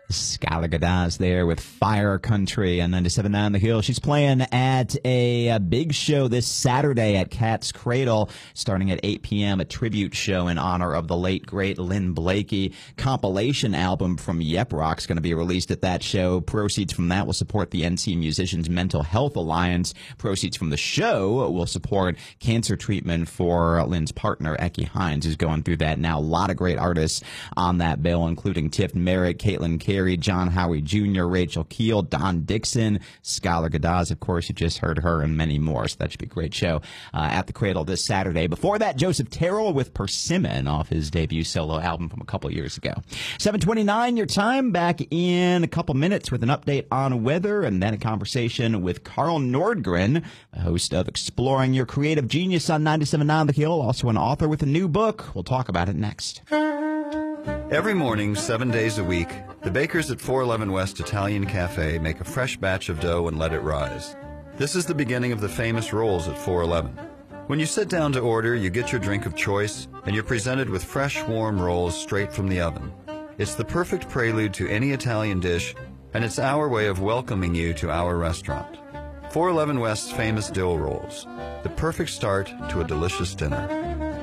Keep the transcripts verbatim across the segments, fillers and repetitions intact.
Skylar Gadaz there with Fire Country on ninety-seven point nine The Hill. She's playing at a, a big show this Saturday at Cat's Cradle, starting at eight p.m., a tribute show in honor of the late, great Lynn Blakey. Compilation album from Yep Rock's going to be released at that show. Proceeds from that will support the N C Musicians Mental Health Alliance. Proceeds from the show will support cancer treatment for Lynn's partner, Ecky Hines, who's going through that now. A lot of great artists on that bill, including Tiff Merritt, Caitlin Carey, John Howie Junior, Rachel Keel, Don Dixon, Skylar Gadaz, of course, you just heard her, and many more. So that should be a great show uh, at the Cradle this Saturday. Before that, Joseph Terrell with Persimmon off his debut solo album from a couple years ago. seven twenty-nine, your time. Back in a couple minutes with an update on weather and then a conversation with Carl Nordgren, the host of Exploring Your Creative Genius on ninety-seven point nine The Hill, also an author with a new book. We'll talk about it next. Every morning, seven days a week, the bakers at four eleven West Italian Cafe make a fresh batch of dough and let it rise. This is the beginning of the famous rolls at four eleven. When you sit down to order, you get your drink of choice, and you're presented with fresh, warm rolls straight from the oven. It's the perfect prelude to any Italian dish, and it's our way of welcoming you to our restaurant. four eleven West's famous dough rolls, the perfect start to a delicious dinner.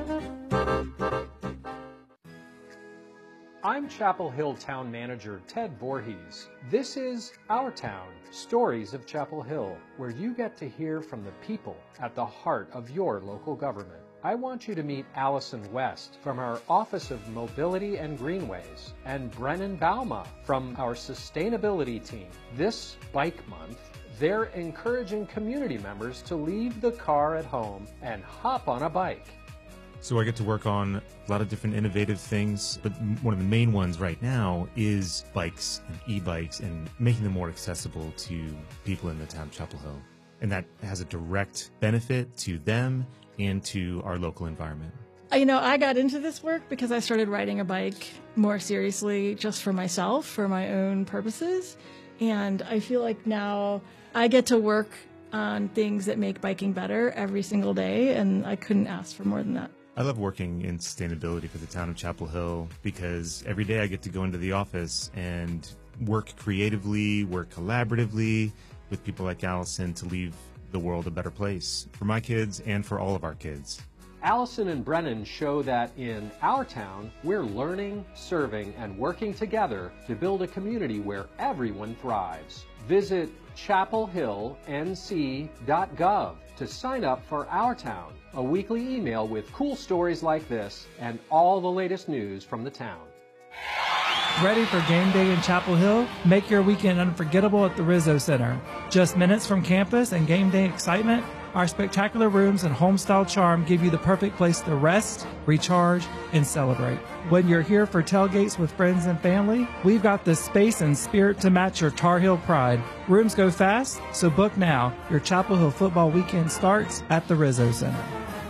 I'm Chapel Hill Town Manager Ted Voorhees. This is Our Town, Stories of Chapel Hill, where you get to hear from the people at the heart of your local government. I want you to meet Allison West from our Office of Mobility and Greenways and Brennan Bauma from our Sustainability team. This Bike Month, they're encouraging community members to leave the car at home and hop on a bike. So I get to work on a lot of different innovative things, but one of the main ones right now is bikes and e-bikes and making them more accessible to people in the town of Chapel Hill. And that has a direct benefit to them and to our local environment. You know, I got into this work because I started riding a bike more seriously just for myself, for my own purposes. And I feel like now I get to work on things that make biking better every single day, and I couldn't ask for more than that. I love working in sustainability for the town of Chapel Hill because every day I get to go into the office and work creatively, work collaboratively with people like Allison to leave the world a better place for my kids and for all of our kids. Allison and Brennan show that in our town, we're learning, serving, and working together to build a community where everyone thrives. Visit chapel hill n c dot gov to sign up for Our Town, a weekly email with cool stories like this and all the latest news from the town. Ready for game day in Chapel Hill? Make your weekend unforgettable at the Rizzo Center. Just minutes from campus and game day excitement, our spectacular rooms and home-style charm give you the perfect place to rest, recharge, and celebrate. When you're here for tailgates with friends and family, we've got the space and spirit to match your Tar Heel pride. Rooms go fast, so book now. Your Chapel Hill football weekend starts at the Rizzo Center.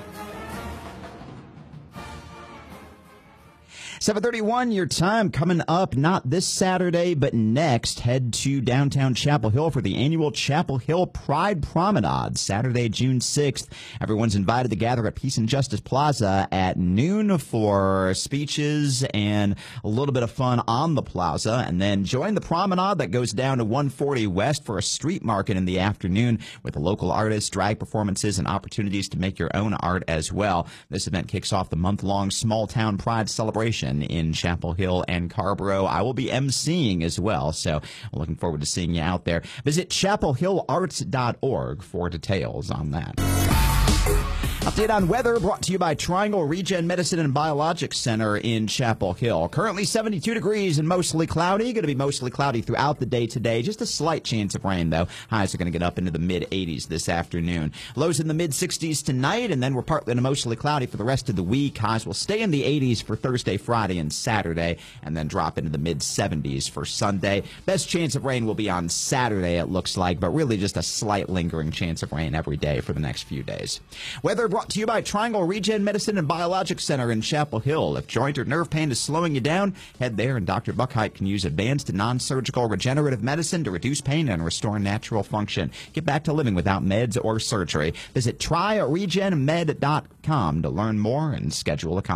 seven thirty-one, your time coming up, not this Saturday, but next. Head to downtown Chapel Hill for the annual Chapel Hill Pride Promenade, Saturday, June sixth. Everyone's invited to gather at Peace and Justice Plaza at noon for speeches and a little bit of fun on the plaza, and then join the promenade that goes down to one forty West for a street market in the afternoon with local artists, drag performances, and opportunities to make your own art as well. This event kicks off the month-long Small Town Pride celebration in Chapel Hill and Carrboro. I will be emceeing as well, so I'm looking forward to seeing you out there. Visit chapel hill arts dot org for details on that. Update on weather brought to you by Triangle Regen Medicine and Biologics Center in Chapel Hill. Currently seventy-two degrees and mostly cloudy. Going to be mostly cloudy throughout the day today. Just a slight chance of rain, though. Highs are going to get up into the mid eighties this afternoon. Lows in the mid sixties tonight, and then we're partly to mostly cloudy for the rest of the week. Highs will stay in the eighties for Thursday, Friday, and Saturday, and then drop into the mid seventies for Sunday. Best chance of rain will be on Saturday, it looks like, but really just a slight lingering chance of rain every day for the next few days. Weather brought to you by Triangle Regen Medicine and Biologics Center in Chapel Hill. If joint or nerve pain is slowing you down, head there, and Doctor Buckheit can use advanced non-surgical regenerative medicine to reduce pain and restore natural function. Get back to living without meds or surgery. Visit try regen med dot com to learn more and schedule a consultation.